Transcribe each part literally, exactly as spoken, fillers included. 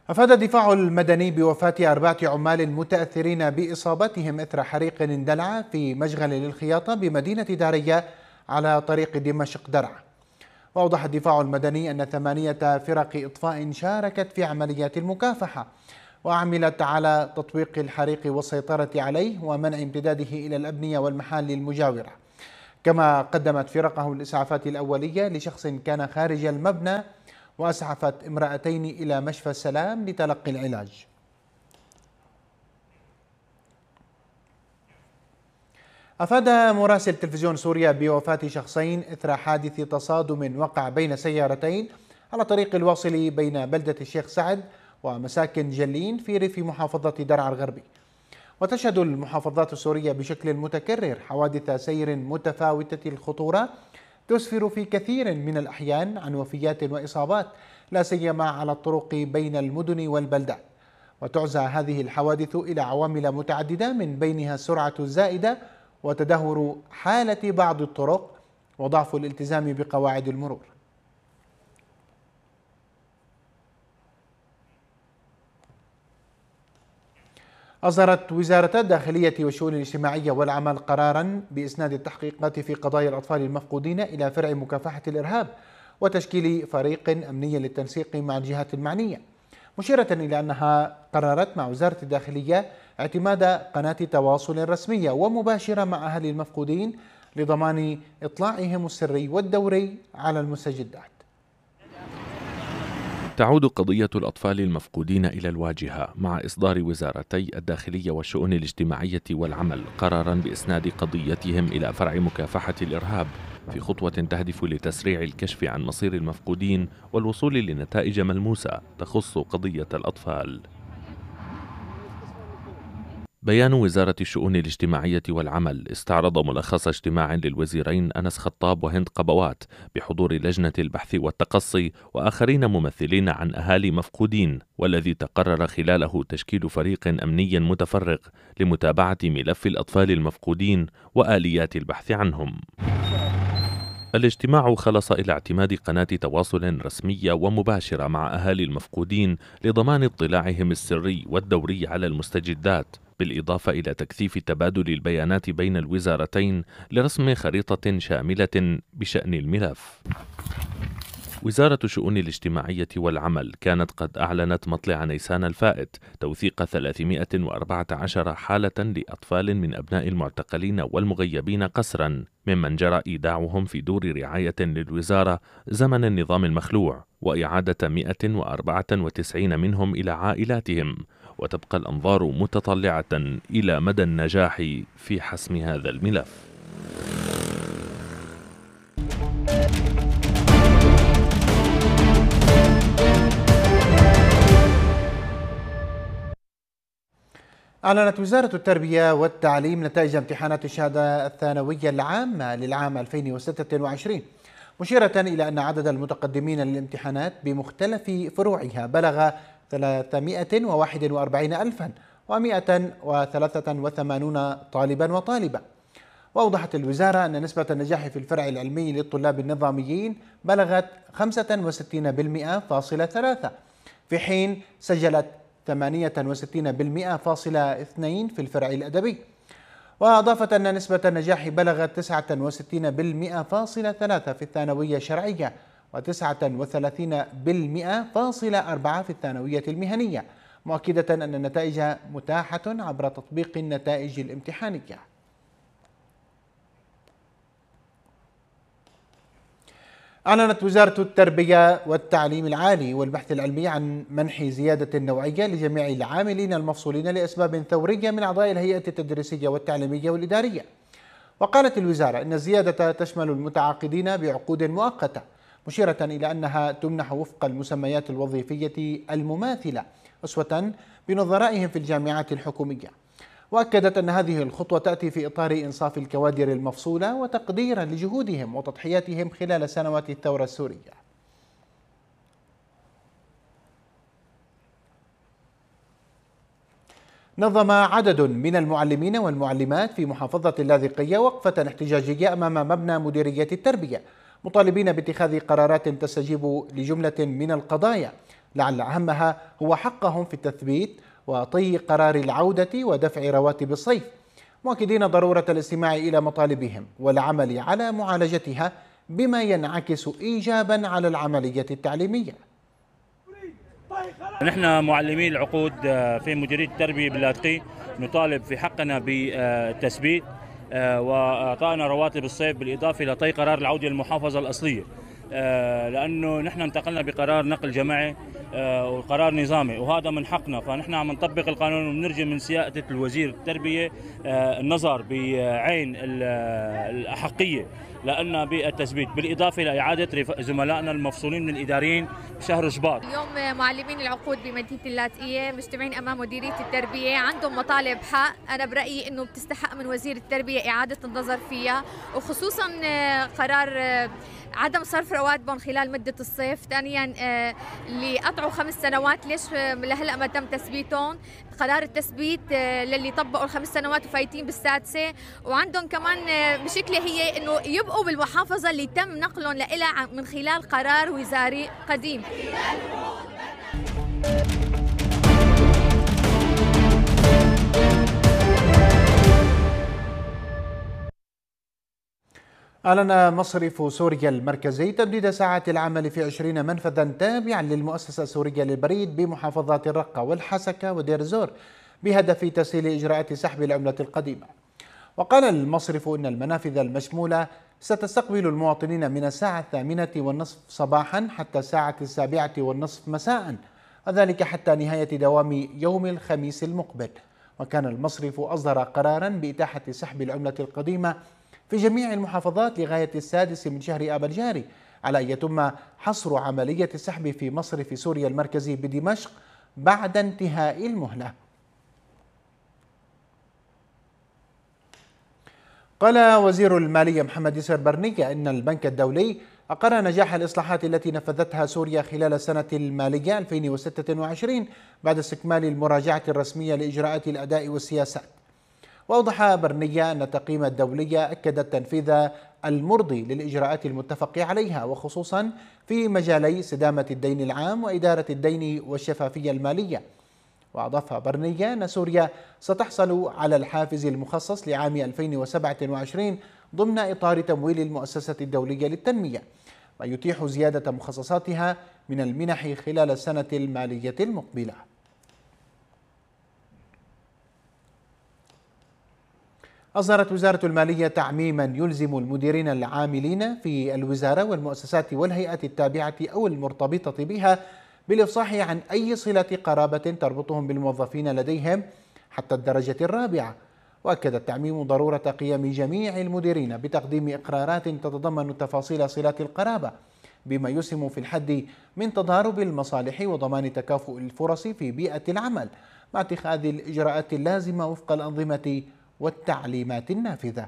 أفاد الدفاع المدني بوفاة أربعة عمال متأثرين بإصابتهم إثر حريق اندلع في مشغل للخياطة بمدينة دارية على طريق دمشق درعا. وأوضح الدفاع المدني أن ثمانية فرق إطفاء شاركت في عمليات المكافحة وعملت على تطويق الحريق والسيطرة عليه ومنع امتداده إلى الأبنية والمحال المجاورة. كما قدمت فرقه الإسعافات الأولية لشخص كان خارج المبنى وأسعفت امرأتين إلى مشفى السلام لتلقي العلاج. أفاد مراسل تلفزيون سوريا بوفاة شخصين إثر حادث تصادم وقع بين سيارتين على طريق الواصل بين بلدة الشيخ سعد ومساكن جلين في ريف محافظة درعا الغربي. وتشهد المحافظات السورية بشكل متكرر حوادث سير متفاوتة الخطورة تسفر في كثير من الأحيان عن وفيات وإصابات، لا سيما على الطرق بين المدن والبلدات. وتعزى هذه الحوادث إلى عوامل متعددة من بينها السرعة الزائدة وتدهور حالة بعض الطرق وضعف الالتزام بقواعد المرور. أصدرت وزارة الداخلية والشؤون الاجتماعية والعمل قراراً بإسناد التحقيقات في قضايا الأطفال المفقودين إلى فرع مكافحة الإرهاب وتشكيل فريق أمني للتنسيق مع الجهات المعنية، مشيرة إلى أنها قررت مع وزارة الداخلية اعتماد قناة تواصل رسمية ومباشرة مع أهل المفقودين لضمان إطلاعهم السري والدوري على المستجدات. تعود قضية الأطفال المفقودين إلى الواجهة مع إصدار وزارتي الداخلية والشؤون الاجتماعية والعمل قراراً بإسناد قضيتهم إلى فرع مكافحة الإرهاب في خطوة تهدف لتسريع الكشف عن مصير المفقودين والوصول لنتائج ملموسة تخص قضية الأطفال. بيان وزارة الشؤون الاجتماعية والعمل استعرض ملخص اجتماع للوزيرين أنس خطاب وهند قبوات بحضور لجنة البحث والتقصي وآخرين ممثلين عن أهالي مفقودين، والذي تقرر خلاله تشكيل فريق أمني متفرغ لمتابعة ملف الأطفال المفقودين وآليات البحث عنهم. الاجتماع خلص إلى اعتماد قناة تواصل رسمية ومباشرة مع أهالي المفقودين لضمان اطلاعهم السري والدوري على المستجدات، بالإضافة إلى تكثيف تبادل البيانات بين الوزارتين لرسم خريطة شاملة بشأن الملف. وزارة الشؤون الاجتماعية والعمل كانت قد أعلنت مطلع نيسان الفائت توثيق ثلاثمائة وأربعة عشر حالة لأطفال من أبناء المعتقلين والمغيبين قسرا، ممن جرى إيداعهم في دور رعاية للوزارة زمن النظام المخلوع، وإعادة مئة وأربعة وتسعين منهم إلى عائلاتهم، وتبقى الأنظار متطلعة إلى مدى النجاح في حسم هذا الملف. أعلنت وزارة التربية والتعليم نتائج امتحانات الشهادة الثانوية العامة للعام ألفين وستة وعشرين، مشيرة إلى أن عدد المتقدمين للامتحانات بمختلف فروعها بلغ ثلاثمائة وواحد وأربعين ألفا ومائة وثلاثة وثمانين طالبا وطالبة. وأوضحت الوزارة أن نسبة النجاح في الفرع العلمي للطلاب النظاميين بلغت خمسة وستين بالمئة فاصلة ثلاثة، في حين سجلت ثمانية وستين بالمئة فاصلة اثنين في الفرع الأدبي. وأضافت أن نسبة النجاح بلغت تسعة وستين بالمئة فاصلة ثلاثة في الثانوية الشرعية وتسعة وثلاثين بالمئة فاصلة أربعة في الثانوية المهنية، مؤكدة أن النتائج متاحة عبر تطبيق النتائج الامتحانية. أعلنت وزارة التربية والتعليم العالي والبحث العلمي عن منح زيادة النوعية لجميع العاملين المفصولين لأسباب ثورية من أعضاء الهيئة التدريسية والتعليمية والإدارية. وقالت الوزارة إن الزيادة تشمل المتعاقدين بعقود مؤقتة، مشيرة إلى أنها تمنح وفق المسميات الوظيفية المماثلة أسوة بنظرائهم في الجامعات الحكومية. وأكدت أن هذه الخطوة تأتي في إطار إنصاف الكوادر المفصولة وتقديرا لجهودهم وتضحياتهم خلال سنوات الثورة السورية. نظم عدد من المعلمين والمعلمات في محافظة اللاذقية وقفة احتجاجية أمام مبنى مديرية التربية، مطالبين باتخاذ قرارات تستجيب لجملة من القضايا لعل أهمها هو حقهم في التثبيت وطي قرار العودة ودفع رواتب الصيف، مؤكدين ضرورة الاستماع إلى مطالبهم والعمل على معالجتها بما ينعكس إيجابا على العملية التعليمية. نحن معلمي العقود في مديرية التربية باللاذقي نطالب في حقنا بالتثبيت وإعطائنا رواتب الصيف بالإضافة إلى طي قرار العودة للمحافظة الأصلية، لأنه نحن انتقلنا بقرار نقل جماعي وقرار نظامي وهذا من حقنا، فنحن عم نطبق القانون ونرجو من سيادة الوزير التربية النظر بعين الأحقية لأن بالتثبيت، بالإضافة إلى إعادة زملائنا المفصولين من الإداريين بشهر شباط. اليوم معلمين العقود بمدينة اللاذقية مجتمعين أمام مديرية التربية، عندهم مطالب حق، أنا برأيي إنه بتستحق من وزير التربية إعادة النظر فيها، وخصوصا قرار عدم صرف رواتبهم خلال مدة الصيف. ثانيا اللي قطعوا خمس سنوات ليش لهلا ما تم تثبيتهم؟ قرار التثبيت للي طبقوا الخمس سنوات وفايتين بالسادسة، وعندهم كمان مشكلة هي إنه يبقوا بالمحافظة اللي تم نقلهم لإلها من خلال قرار وزاري قديم. أعلن مصرف سوريا المركزي تمديد ساعات العمل في عشرين منفذا تابعا للمؤسسة السورية للبريد بمحافظات الرقة والحسكة ودير الزور بهدف تسهيل إجراءات سحب العملة القديمة. وقال المصرف إن المنافذ المشمولة ستستقبل المواطنين من الساعة الثامنة والنصف صباحا حتى الساعة السابعة والنصف مساء، وذلك حتى نهاية دوام يوم الخميس المقبل. وكان المصرف أصدر قرارا بإتاحة سحب العملة القديمة في جميع المحافظات لغاية السادس من شهر آب الجاري، على أن يتم حصر عملية السحب في مصرف سوريا المركزي بدمشق بعد انتهاء المهلة. قال وزير المالية محمد يسر برنية إن البنك الدولي أقر نجاح الإصلاحات التي نفذتها سوريا خلال السنة المالية ألفين وستة وعشرين بعد استكمال المراجعة الرسمية لإجراءات الأداء والسياسات. وأوضح برنية أن التقييم الدولي أكد التنفيذ المرضي للإجراءات المتفق عليها، وخصوصا في مجالي استدامة الدين العام وإدارة الدين والشفافية المالية. وأضاف برنية أن سوريا ستحصل على الحافز المخصص لعام ألفين وسبعة وعشرين ضمن إطار تمويل المؤسسة الدولية للتنمية، ما يتيح زيادة مخصصاتها من المنح خلال السنة المالية المقبلة. أصدرت وزارة المالية تعميما يلزم المديرين العاملين في الوزارة والمؤسسات والهيئات التابعة أو المرتبطة بها بالإفصاح عن أي صلة قرابة تربطهم بالموظفين لديهم حتى الدرجة الرابعة. وأكد التعميم ضرورة قيام جميع المديرين بتقديم إقرارات تتضمن تفاصيل صلات القرابة، بما يسهم في الحد من تضارب المصالح وضمان تكافؤ الفرص في بيئة العمل، مع اتخاذ الإجراءات اللازمة وفق الأنظمة والتعليمات النافذة.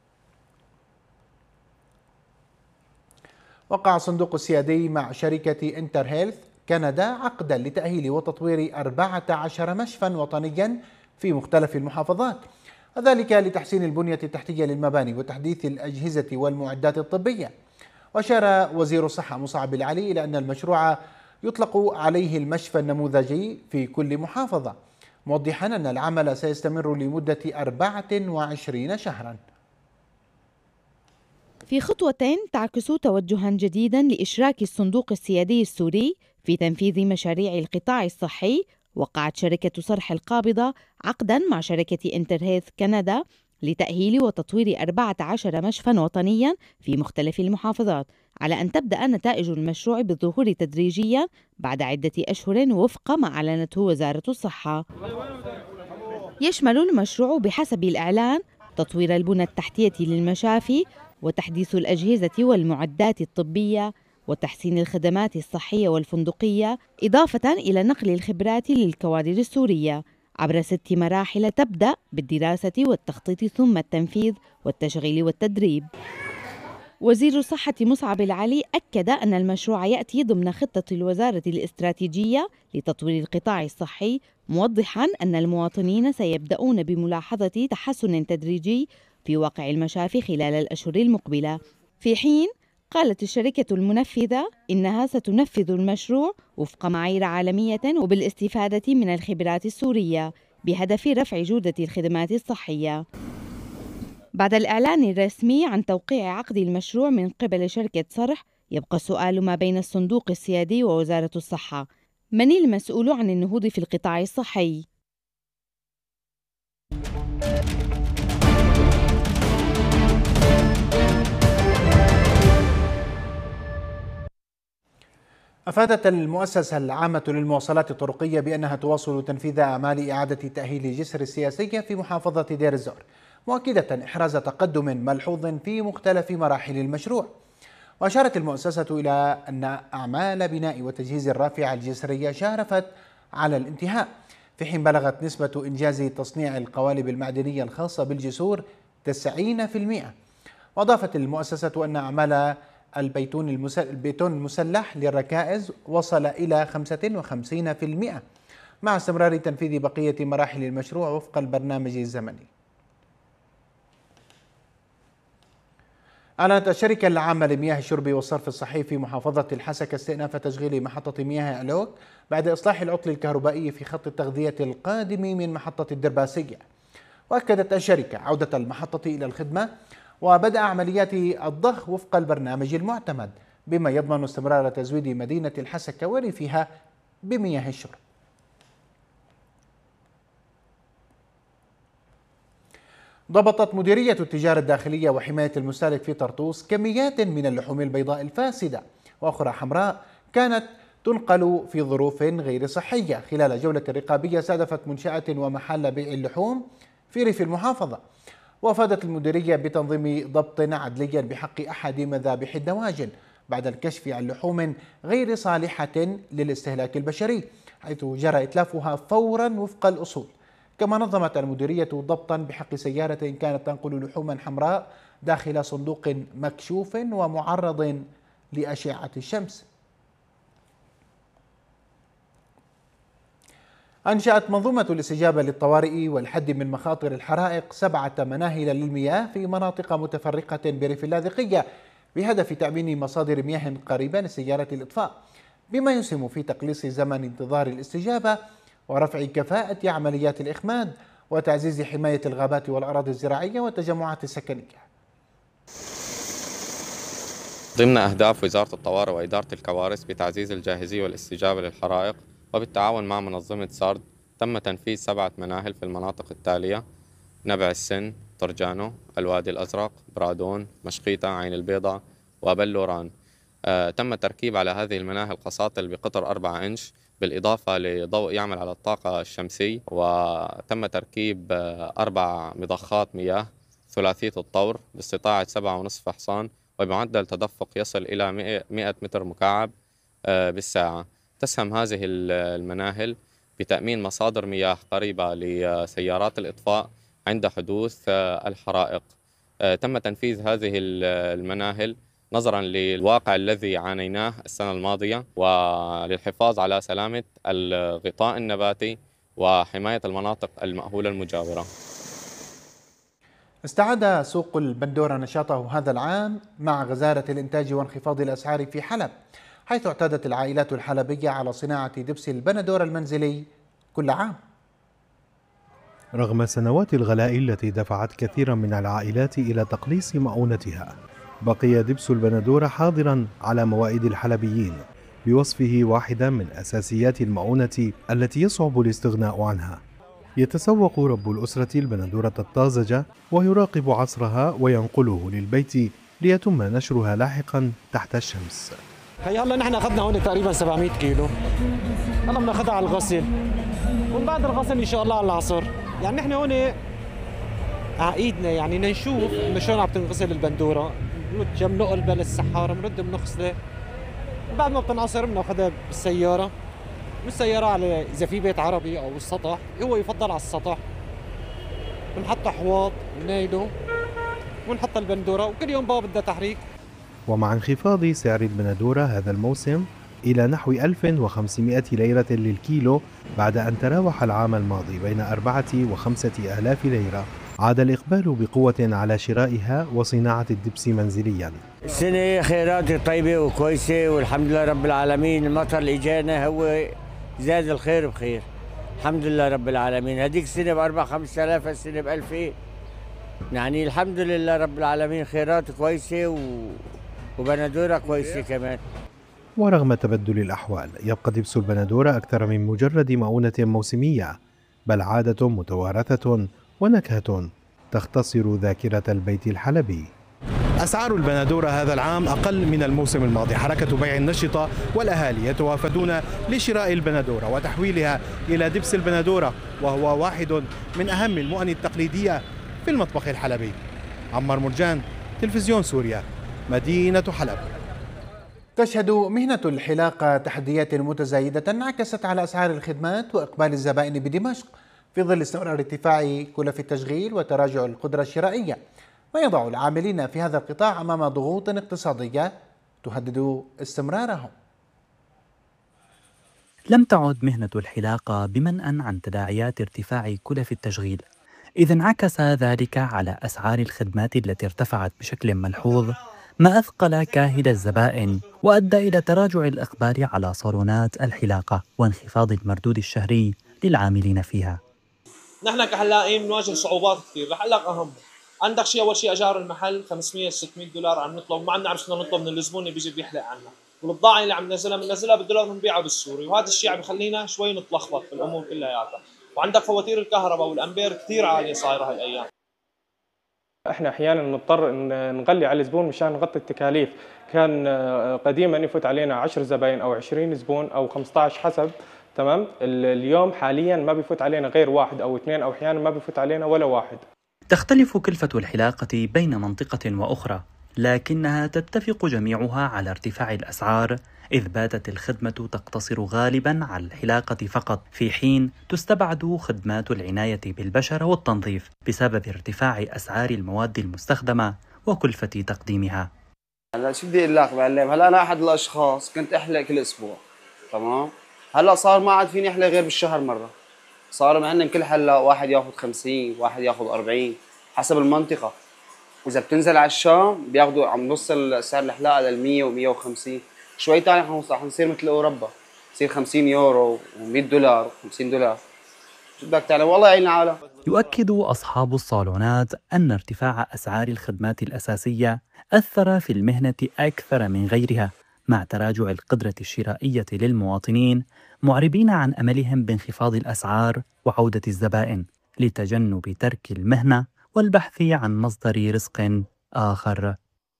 وقع الصندوق السيادي مع شركة انتر هيلث كندا عقدا لتأهيل وتطوير أربعة عشر مشفى وطنيا في مختلف المحافظات، وذلك لتحسين البنية التحتية للمباني وتحديث الأجهزة والمعدات الطبية. وأشار وزير الصحة مصعب العلي إلى أن المشروع يطلق عليه المشفى النموذجي في كل محافظة، موضحا أن العمل سيستمر لمدة أربعة وعشرين شهرا. في خطوة تعكس توجها جديدا لإشراك الصندوق السيادي السوري في تنفيذ مشاريع القطاع الصحي، وقعت شركة صرح القابضة عقدا مع شركة انترهيث كندا لتأهيل وتطوير أربعة عشر مشفى وطنيا في مختلف المحافظات، على أن تبدأ نتائج المشروع بالظهور تدريجيا بعد عدة أشهر وفق ما أعلنته وزارة الصحة. يشمل المشروع بحسب الإعلان تطوير البنى التحتية للمشافي وتحديث الأجهزة والمعدات الطبية وتحسين الخدمات الصحية والفندقية، إضافة إلى نقل الخبرات للكوادر السورية عبر ست مراحل تبدأ بالدراسة والتخطيط ثم التنفيذ والتشغيل والتدريب. وزير الصحة مصعب العلي أكد أن المشروع يأتي ضمن خطة الوزارة الاستراتيجية لتطوير القطاع الصحي، موضحا أن المواطنين سيبدأون بملاحظة تحسن تدريجي في واقع المشافي خلال الأشهر المقبلة، في حين قالت الشركة المنفذة إنها ستنفذ المشروع وفق معايير عالمية وبالاستفادة من الخبرات السورية بهدف رفع جودة الخدمات الصحية. بعد الإعلان الرسمي عن توقيع عقد المشروع من قبل شركة صرح، يبقى السؤال ما بين الصندوق السيادي ووزارة الصحة: من المسؤول عن النهوض في القطاع الصحي؟ أفادت المؤسسة العامة للمواصلات الطرقية بأنها تواصل تنفيذ أعمال إعادة تأهيل الجسر السياسي في محافظة دير الزور، مؤكدة إحراز تقدم ملحوظ في مختلف مراحل المشروع. وأشارت المؤسسة إلى أن أعمال بناء وتجهيز الرافعة الجسرية شارفت على الانتهاء، في حين بلغت نسبة إنجاز تصنيع القوالب المعدنية الخاصة بالجسور تسعين بالمئة. وأضافت المؤسسة أن أعمال البيتون المسلح للركائز وصل إلى خمسة وخمسين بالمئة، مع استمرار تنفيذ بقية مراحل المشروع وفق البرنامج الزمني. أعلنت الشركة العامة لمياه الشرب والصرف الصحي في محافظة الحسكة استئناف تشغيل محطة مياه ألوك بعد إصلاح العطل الكهربائي في خط التغذية القادم من محطة الدرباسية. وأكدت الشركة عودة المحطة إلى الخدمة وبدأ عمليات الضخ وفق البرنامج المعتمد، بما يضمن استمرار تزويد مدينة الحسكة وريفها بمياه الشرب. ضبطت مديرية التجارة الداخلية وحماية المستهلك في طرطوس كميات من اللحوم البيضاء الفاسدة وأخرى حمراء كانت تنقل في ظروف غير صحية خلال جولة رقابية استهدفت منشأة ومحل بيع اللحوم في ريف المحافظة. وأفادت المديرية بتنظيم ضبط عدلي بحق أحد مذابح الدواجن بعد الكشف عن لحوم غير صالحة للاستهلاك البشري، حيث جرى إتلافها فورا وفق الأصول. كما نظمت المديرية ضبطا بحق سيارة كانت تنقل لحوما حمراء داخل صندوق مكشوف ومعرض لأشعة الشمس. أنشأت منظومة الاستجابة للطوارئ والحد من مخاطر الحرائق سبعة مناهل للمياه في مناطق متفرقة بريف اللاذقية بهدف تأمين مصادر مياه قريبة لسيارات الإطفاء، بما يسهم في تقليص زمن انتظار الاستجابة ورفع كفاءة عمليات الإخماد وتعزيز حماية الغابات والأراضي الزراعية والتجمعات السكنية. ضمن أهداف وزارة الطوارئ وإدارة الكوارث بتعزيز الجاهزية والاستجابة للحرائق وبالتعاون مع منظمة سارد تم تنفيذ سبعة مناهل في المناطق التالية: نبع السن، طرجانو، الوادي الأزرق، برادون، مشقيطة، عين البيضاء، وبلوران. آه تم تركيب على هذه المناهل قساطل بقطر أربعة إنش بالإضافة لضوء يعمل على الطاقة الشمسية، وتم تركيب آه أربع مضخات مياه ثلاثية الطور باستطاعة سبعة ونصف حصان وبمعدل تدفق يصل إلى مئة متر مكعب آه بالساعة. تسهم هذه المناهل بتأمين مصادر مياه قريبة لسيارات الإطفاء عند حدوث الحرائق. تم تنفيذ هذه المناهل نظرا للواقع الذي عانيناه السنة الماضية وللحفاظ على سلامة الغطاء النباتي وحماية المناطق المأهولة المجاورة. استعاد سوق البندورة نشاطه هذا العام مع غزارة الإنتاج وانخفاض الأسعار في حلب، حيث اعتادت العائلات الحلبية على صناعة دبس البندورة المنزلي كل عام. رغم سنوات الغلاء التي دفعت كثيرا من العائلات إلى تقليص مؤونتها، بقي دبس البندورة حاضرا على موائد الحلبيين بوصفه واحدا من أساسيات المؤونة التي يصعب الاستغناء عنها. يتسوق رب الأسرة البندورة الطازجة ويراقب عصرها وينقله للبيت ليتم نشرها لاحقا تحت الشمس. هي هلا نحن اخذنا هون تقريبا سبعمئة كيلو، هلا بناخذها على الغسل ومن بعد الغسل ان شاء الله على العصر. يعني نحن هون عقيدنا يعني نشوف انه شلون عم تنغسل البندوره، جم نقلبها للسحاره بنرد بنغسلها، بعد ما بتنعصر بناخذها بالسياره، بالسياره على اذا في بيت عربي او السطح، هو يفضل على السطح، بنحط حواض بنايله ونحط البندوره وكل يوم بابا بدها تحريك. ومع انخفاض سعر البندورة هذا الموسم إلى نحو ألف وخمسمئة ليرة للكيلو بعد أن تراوح العام الماضي بين أربعة وخمسة آلاف ليرة، عاد الإقبال بقوة على شرائها وصناعة الدبس منزليا. السنة خيرات طيبة وكويسة والحمد لله رب العالمين. المطر اللي جانا هو زاد الخير بخير، الحمد لله رب العالمين. هذيك السنة بأربع خمسة آلاف، السنة بألفين، يعني الحمد لله رب العالمين. خيرات كويسة و... وبندورة كويسة كمان. ورغم تبدل الأحوال يبقى دبس البندورة أكثر من مجرد مؤونة موسمية، بل عادة متوارثة ونكهة تختصر ذاكرة البيت الحلبي. أسعار البندورة هذا العام أقل من الموسم الماضي. حركة بيع النشطة والأهالي يتوافدون لشراء البندورة وتحويلها إلى دبس البندورة، وهو واحد من أهم المؤن التقليدية في المطبخ الحلبي. عمار مرجان، تلفزيون سوريا، مدينة حلب. تشهد مهنة الحلاقة تحديات متزايدة انعكست على أسعار الخدمات وإقبال الزبائن بدمشق في ظل استمرار ارتفاع كلف التشغيل وتراجع القدرة الشرائية، ما يضع العاملين في هذا القطاع أمام ضغوط اقتصادية تهدد استمرارهم. لم تعد مهنة الحلاقة بمنأى عن تداعيات ارتفاع كلف التشغيل، إذ انعكس ذلك على أسعار الخدمات التي ارتفعت بشكل ملحوظ، ما أثقل كاهل الزبائن وأدى إلى تراجع الإقبال على صالونات الحلاقة وانخفاض المردود الشهري للعاملين فيها. نحن كحلاقين بنواجه صعوبات كثير. الحلاق أهم. عندك شيء أول شيء أجار المحل خمسمية ستمية دولار عم نطلب، وما عم نعرف شلون نطلب من الزبون اللي بيجي بيحلق عنا، والبضاعة اللي عم ننزلها بننزلها بالدولار بنبيعها بالسوري، وهذا الشيء عم يخلينا شوي نتلخبط في الأمور كلياتها. وعندك فواتير الكهرباء والأمبير كثير عالية صايرة هالأيام. احنا احيانا نضطر نغلي على الزبون مشان نغطي التكاليف. كان قديما يفوت علينا عشر زباين او عشرين زبون او خمسة عشر حسب، تمام. اليوم حاليا ما بيفوت علينا غير واحد او اثنين، او احيانا ما بيفوت علينا ولا واحد. تختلف كلفة الحلاقة بين منطقة وأخرى، لكنها تتفق جميعها على ارتفاع الأسعار، إذ باتت الخدمة تقتصر غالباً على الحلاقة فقط، في حين تستبعد خدمات العناية بالبشرة والتنظيف بسبب ارتفاع أسعار المواد المستخدمة وكلفة تقديمها. هلا شو بدي اقول لك معلم، هلا انا احد الاشخاص كنت احلق كل اسبوع، تمام. هلا صار ما عاد فيني احلق غير بالشهر مره. صار معنا كل حلاق واحد ياخذ خمسين، واحد ياخذ أربعين حسب المنطقه. اذا بتنزل على الشام بياخذوا عم نوصل سعر الحلاقه لل مية و مية وخمسين. شوي ثاني حنصير مثل اوروبا، يصير خمسين يورو و100 دولار و50 دولار. شو بدك تعلم، والله يعين العالم. يؤكد أصحاب الصالونات أن ارتفاع أسعار الخدمات الأساسية أثر في المهنة أكثر من غيرها، مع تراجع القدرة الشرائية للمواطنين، معربين عن أملهم بانخفاض الأسعار وعودة الزبائن لتجنب ترك المهنة والبحث عن مصدر رزق آخر.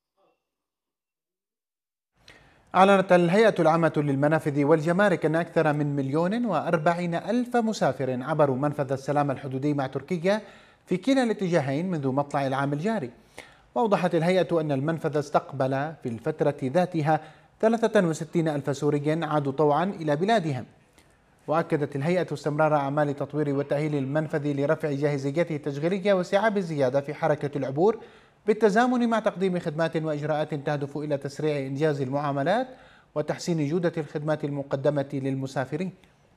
أعلنت الهيئة العامة للمنافذ والجمارك أن أكثر من مليون وأربعين ألف مسافر عبروا منفذ السلام الحدودي مع تركيا في كلا الاتجاهين منذ مطلع العام الجاري. وأوضحت الهيئة أن المنفذ استقبل في الفترة ذاتها ثلاثة وستين ألف سوري عادوا طوعا إلى بلادهم. وأكدت الهيئة استمرار أعمال تطوير وتأهيل المنفذ لرفع جاهزيته التشغيلية واستيعاب الزيادة في حركة العبور، بالتزامن مع تقديم خدمات وإجراءات تهدف إلى تسريع إنجاز المعاملات وتحسين جودة الخدمات المقدمة للمسافرين.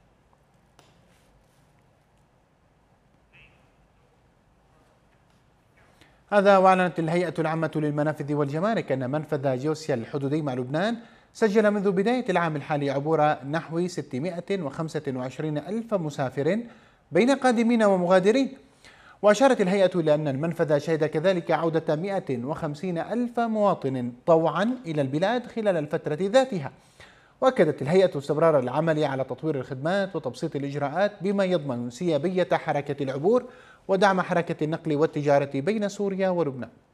هذا وأعلنت الهيئة العامة للمنافذ والجمارك أن منفذ جوسيا الحدودي مع لبنان سجل منذ بداية العام الحالي عبور نحو ستمائة وخمسة وعشرين ألف مسافر بين قادمين ومغادرين. وأشارت الهيئة إلى أن المنفذ شهد كذلك عودة مائة وخمسين ألف مواطن طوعا إلى البلاد خلال الفترة ذاتها. وأكدت الهيئة استمرار العمل على تطوير الخدمات وتبسيط الإجراءات بما يضمن انسيابية حركة العبور ودعم حركة النقل والتجارة بين سوريا ولبنان.